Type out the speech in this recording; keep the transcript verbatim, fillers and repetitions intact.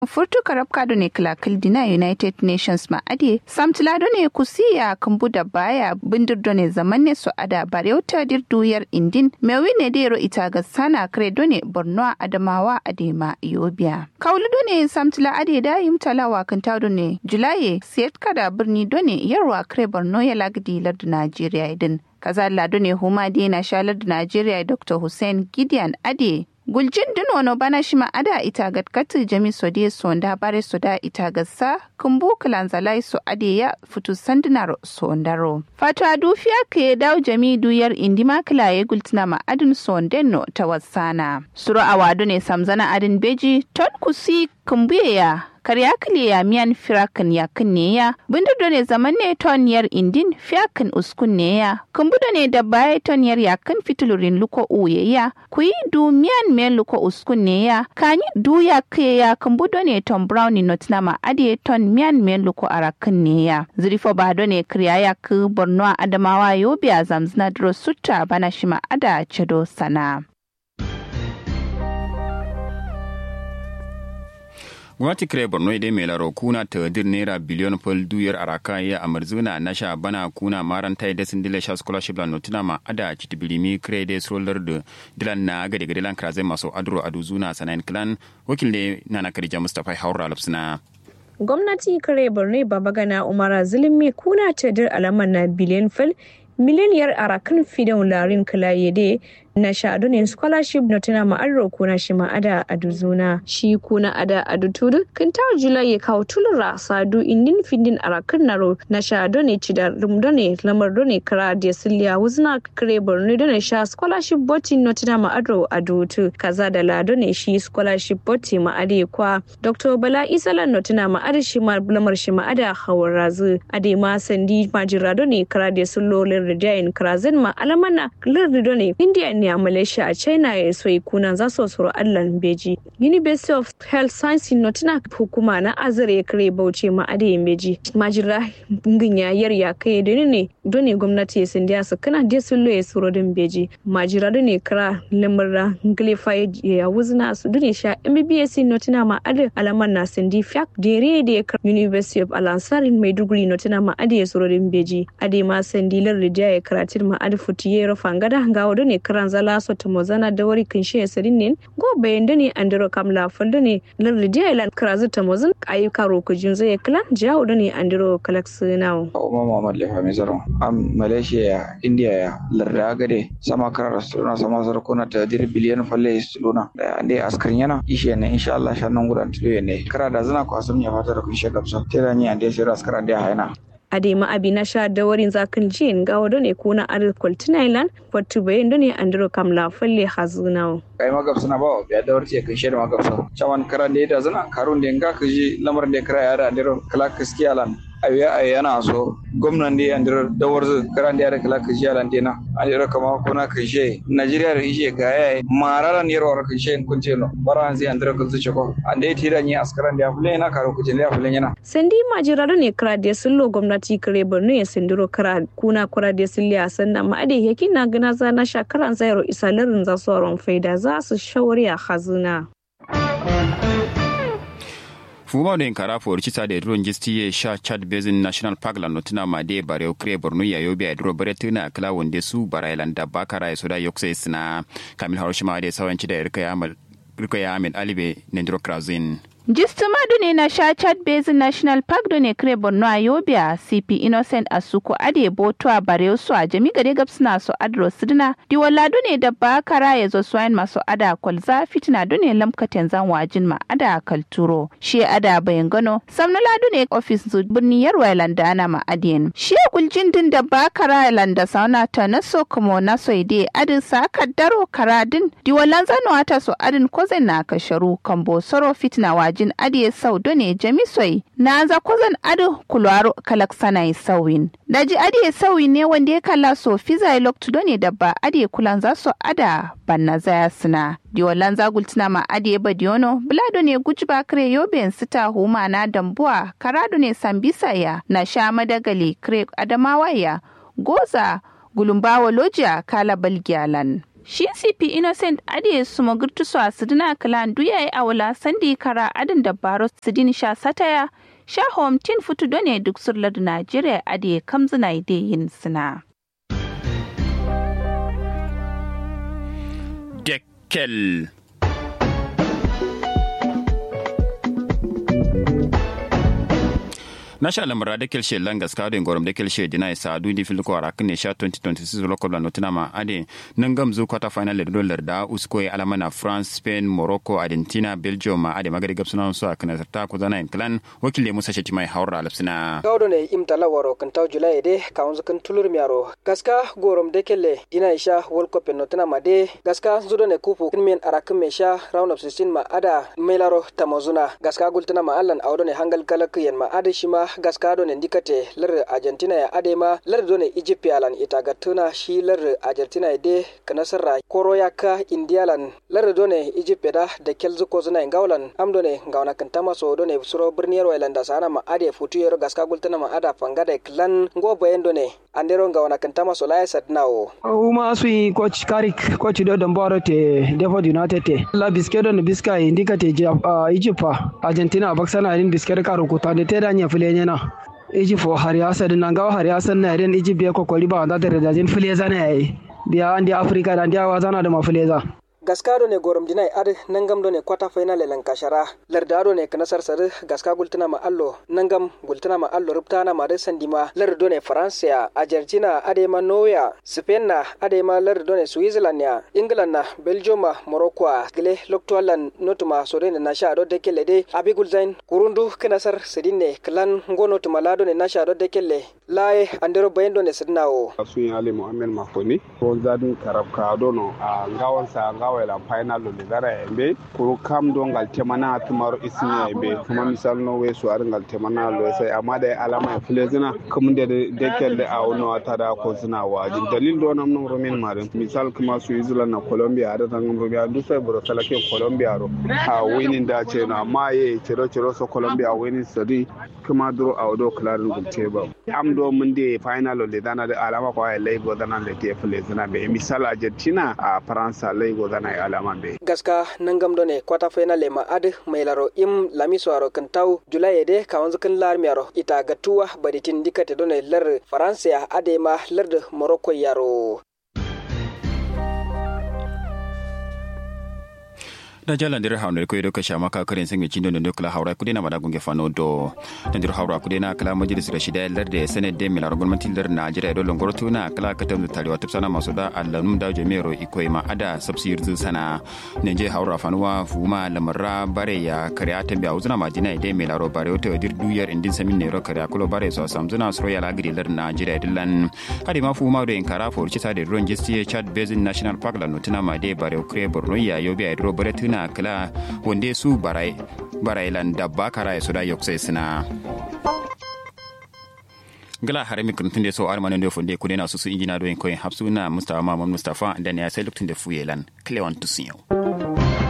Furtu karabka ne kilakil dina United Nations ma ade samtila ne kusiya kambu da baya bindir ne zaman ne su ada bareuta dirduyar indin mewi ne dero ita ga sana kredo ne Borno Adamawa Adema Yobiya. Kaulu ne samtila ade da yimtalawa kan tado ne Julaye siyat kada birni done yarwa kre Borno ya lagdi lardu Najeriya idin. Kaza lado ne huma dina shalar da Najeriya Doctor Hussein Gideon Ade Guljin din wano bana shi ma'ada ita gatkatu jami sode sonda bare soda ita gassa kumbu kalanzalai so ade ya fitu sandinar sondaro. Fata dufiya ke dawo jami duyar indima kilaye gultina ma'adin sondenno ta wasana. Suru awadu ne samzana adin beji ton kusi kumbuye ya karya kiliya miyan firakan yakin ne ya bindido ne zaman ne toniyar indin fiyakan uskun ne ya kumbudo ne da baya toniyar yakin fitulurin luko uye ya kuyi du miyan men luko uskun ne ya kanyi du ya ke ya kumbudo ne ton brown ni notina ma ade ton miyan men luko arakin ne ya zirifo bado ne kriya ya ku Borno Adamawa Yobiya zamzina dro sutta bana shima ada chedo sana. Gwamnati kire Borno idai mai laro kuna ta dir naira biliyon fol duyar araka ya amarzuna na sha bana kuna maranta da sun dila sha scholarship la notuna ma ada kitibirimi kire da sroller da dilan na gade gade lan krazai masu adro aduzuna sanayin clan wakil ne nana Khadija Mustafa Haura Lafsina. Gwamnati kire Borno Babagana Umara Zulumi kuna ta dir alaman na biliyon fol miliyar arakan fidan larin kilayede na sha'adu ne scholarship na tana ma'arro kuna shi ma'ada a duzuna shi kuna ada a dutudu kan ta jula ya kawo tulura sadu indin findin arakan naro na sha'adu ne ci da rumdo ne lamar do ne kara da siliya wuzna kare borno do ne sha scholarship boti na tana ma'arro a dutu kaza da lado ne shi scholarship boti ma'ade kwa Dr. Bala Isalan na tana ma'ada shi ma lamar shi ma'ada hawar razu ade ma sandi majirado ne kara da sulolin rijayin karazin ma alamana lirrido ne India ne a Malaysia a China ya soyi kuna za su suru Allah beji. University of Health Science in Notina hukuma na azare ya kare bauchi ma ade beji. Majira ngin ya yar ya kai da ne dole gwamnati ya sindiya su kana da sun loye suru din beji. Majira da ne kara lamurra ngilifa ya wuzna su dole sha M B B S in Notina ma ade alaman na sindi fiak dere da ya University of Al-Ansar in Maiduguri Notina ma ade suru din beji. Ade ma sindi lar rija ya karatir ma ade futiye rafangada ga wado ne karan zala so tamozana da wari kin shi sarin ne go bayan da ne andiro kamla falda ne lallidiya ilan karazu tamozin ayyuka rokujin zai klan jawo da ne andiro kalax now Umar Muhammad Lefa Mizaro am Malaysia India ya larda gade sama karar suna sama sarkuna ta dir biliyan falle suna da ande askar yana ishe ne insha Allah shannan gudan tuyo ne kara da zana ko asum ya fata da kun shegabsa tera ni ande shi askar da hayana Adema abi na sha da warin zakan jin ga wado ne kuna ar Kultinailan fatu bayan da ne andiro kamla falle hazunawo kai magabsuna ba ya da warce kan sheda magabsa chawan karan da da zana karun da ga kaji lamar da kara ya da andiro kala kaskiyalan abiya ayana so gwamnan da andiro da warzu karan da kala kaskiyalan dina andiro kama kuna kashe Najeriya da ishe ga yayi mararan yarwar kashe kun ce no baran sai andiro kun zuce ko ande tira ni askaran da fulen na karo kujin da fulen yana sandi majiraro ne kara da sullo gwamnati kare Borno ya sindiro kara kuna kura da sulliya sannan ma ade yake na gana za na shakaran zayro isalarin za su ron faida za su shawari a hazuna Fuma da kara for chita da ruwan gisti ya sha Chad Basin National Park la notina ma de bare okre Borno ya yobe ya duro bare tuna kala wonde su barailan da bakara ya soda yokse sina Kamil Harushima da sawanci da irka ya amal irka ya Ahmed Alibe Nendro Krazin Jistima ne na sha Chad Basin National Park do ne kre Borno a Yobiya C P Innocent Asuko ade boto a bare su a jami gare gabsina so adro sidina diwala do ne da bakara ya zo swine maso ada kwalza fitina do ne lamkaten zan wajin ma ada kalturo shi ada bayan gano samnala do ne office zu birni yarwa landa ana ma adien shi guljin din da bakara landa sauna ta naso kuma naso ide adin sa kaddaro karadin diwalan zano ata so adin kozen na kasharu kambo soro fitina wajin jin adiye sau done jamisoi na za kozan adu kulwaro kalaksanai sauwin daji adiye sauwi ne wanda ya kalla so fiza loktu done dabba adiye kulan za so ada banna zaya suna diwalan zagultina ma adiye badiono bulado ne gujba kre yoben sita huma na dambuwa karado ne sambisa ya na sha madagali kre adamawa ya goza gulumbawa lojiya kala balgiyalan Shi C P Innocent Ade Sumogurtu su asidina kalan duya a wala sandi kara adin da baro sidin sha sataya sha home tin futu done duk surlar Najeriya Ade kamzina ide yin sina. Dekkel. Nasha lamara da kelshe langas kado ngorom da kelshe dina sa du di fil ko arak ne sha twenty twenty-six local la notina ma ade nangam zu quarter final le dollar da usko alamana France Spain Morocco Argentina Belgium ma ade magari gabsuna so akana ta ko zana clan wakile Musa Sheti mai haura alapsina gawdo ne imtala waro kan taw July de kaunzu kan tulur miaro gaska gorom da kelle dina isha World Cup notina ma de gaska zudo ne kupu kinmen arak me sha round of sixteen ma ada melaro tamazuna gaska gultana ma allan awdo ne hangal kalak yen ma ade shima gaskado ne ndikate lar Argentina ya adema lar done Egypt yalan itagatuna shi lar Argentina de kanasarra koroyaka indialan lar done Egypt da da kelzu ko zuna ngawlan amdone ngawna kantama so done suro birniyar wailanda sana ma ade futuyero gaska gultana ma ada fangada clan go bayendo ne andero ngawna kantama so laya sadnawo uma sui coach Karik coach do Domboro te Devon United te la biskedo ne biska indikate Egypt Argentina baksana rin biskere karo kutande te danya fulenya na Egypt fo har ya sadin nan ga har ya san na ren Egypt be kokori ba da da jin fuleza ne ai biya andi Africa da ndiya wazana da mafuleza gaskado ne gorom dinai ad nangam do ne quarter final lan kashara lardado ne kanasar sar gaska gultana ma allo nangam gultana ma allo rubtana ma da sandima lardo ne France ya Argentina adema Noya Spain na adema lardo ne Switzerland ya England na Belgium Morocco gele loktolan notuma sore ne na sha do de kelle de abi gulzain kurundu kanasar sidinne klan ngono tuma lado ne na sha do de kelle lae andero bayendo ne sidnawo suyi Ali Muhammad Mafoni ko zadin karabka do no a ngawan sa wala final lo dara embe ko kam do ngal temana tumaro ismi embe kuma misal no we so ar ngal temana lo sai amma da alama flezina kuma de de kelde a wono atada ko suna waji dalil do nam no romin marin misal kuma Switzerland na Colombia da tan Colombia du sai bro salake Colombia ro a winning da ce na amma ye ciro ciro so Colombia winning sadi kuma duro a wodo klarin gulce ba am do mun de final lo dana da alama ko ay lego dana le te flezina be misal Argentina a France lego gaska nangam done quarter final ma ad mailaro im lamiso aro kantaw July de kawanzu kan lar miaro ita gatuwa baditin dikate done lar France ya adema lar de Morocco yaro da jalan dir hawnde ko edo ka shama ka karen sange cindo ndo kala hawra kudena mada gunge fano do dir hawra kudena kala majlis rashida larde sened de milar gwamnatin lar Najeriya do longoro tuna kala katam tali wata sana masuda allanum da jemero ikoima ada subsir zu sana neje hawra fanwa fuma lamarra bare ya kariya tambi auzuna majina de milaro bare to dir duyar indin samin ne ro kariya kulo bare so samzuna sro ya lagri lar Najeriya dillan hadi ma fuma do en kara for cita de ron gesti Chad Basin National Park la nutuna ma de bare kre borno ya yobi ay ro bare na kala wande su barai barailan dabba kara su da yoksai suna gala harami kuntun da so armanin da funde kudena su su injina do en koyin hafsuna Mustafa Mamman Mustafa da ne ya sai luktun da fuyelan Cleon Tusiyo